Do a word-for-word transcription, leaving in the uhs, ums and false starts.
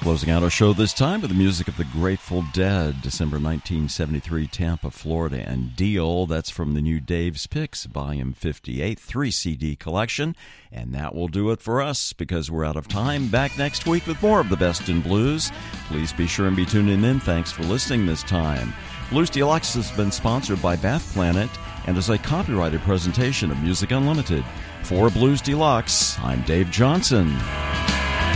Closing out our show this time with the music of the Grateful Dead, December nineteen seventy-three, Tampa, Florida, and Deal. That's from the new Dave's Picks, Volume fifty-eight, three C D collection. And that will do it for us because we're out of time. Back next week with more of the best in blues. Please be sure and be tuning in. Thanks for listening this time. Blues Deluxe has been sponsored by Bath Planet and is a copyrighted presentation of Music Unlimited. For Blues Deluxe, I'm Dave Johnson.